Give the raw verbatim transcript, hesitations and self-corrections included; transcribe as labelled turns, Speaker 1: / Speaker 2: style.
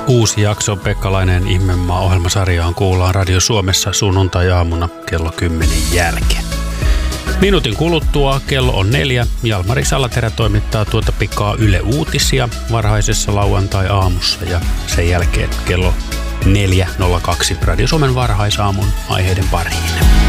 Speaker 1: Uusi jakso Pekkalainen Ihmemaa -ohjelmasarjaan kuullaan Radio Suomessa sunnuntai-aamuna kello kymmenen jälkeen. Minuutin kuluttua kello on neljä. Jalmari Salaterä toimittaa tuota pikaa Yle Uutisia varhaisessa lauantai-aamussa ja sen jälkeen kello neljä nolla kaksi Radio Suomen varhaisaamun aiheiden pariin.